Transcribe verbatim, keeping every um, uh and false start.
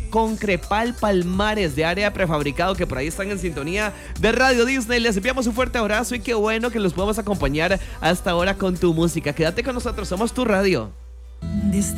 Concrepal Palmares de Área Prefabricado, que por ahí están en sintonía de Radio Disney. Les enviamos un fuerte abrazo y qué bueno que los podemos acompañar hasta ahora con tu música. Quédate con nosotros, somos tu radio.